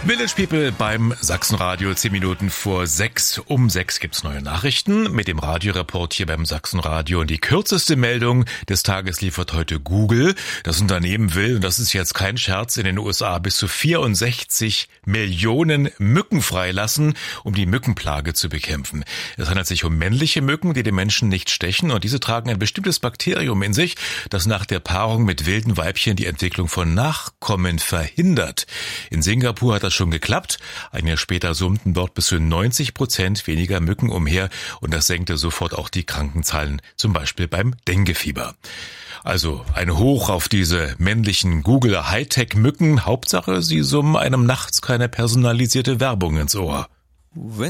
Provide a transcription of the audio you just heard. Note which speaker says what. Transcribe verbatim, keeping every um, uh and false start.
Speaker 1: Village People beim Sachsenradio, zehn Minuten vor sechs. Um sechs gibt's neue Nachrichten mit dem Radioreport hier beim Sachsenradio. Und die kürzeste Meldung des Tages liefert heute Google. Das Unternehmen will, und das ist jetzt kein Scherz, in den U S A bis zu vierundsechzig Millionen Mücken freilassen, um die Mückenplage zu bekämpfen. Es handelt sich um männliche Mücken, die den Menschen nicht stechen. Und diese tragen ein bestimmtes Bakterium in sich, das nach der Paarung mit wilden Weibchen die Entwicklung von Nachkommen verhindert. In Singapur hat das schon geklappt. Ein Jahr später summten dort bis zu neunzig Prozent weniger Mücken umher und das senkte sofort auch die Krankenzahlen, zum Beispiel beim Denguefieber. Also ein Hoch auf diese männlichen Google Hightech-Mücken. Hauptsache, sie summen einem nachts keine personalisierte Werbung ins Ohr.
Speaker 2: Wenn